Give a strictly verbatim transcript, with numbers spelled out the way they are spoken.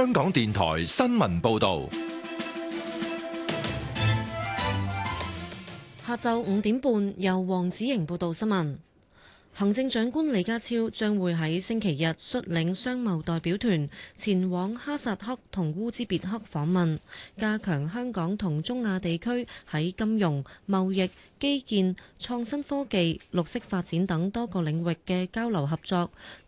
香港電台新聞報道。 下晝五點半，由黃子瑩報道新聞。行政長官李家超將會喺星期日率領商貿代表團前往哈薩克同烏茲別克訪問，加強香港同中亞地區喺金融、貿易、基建、創新科技、綠色發展等多個領域嘅交流合作，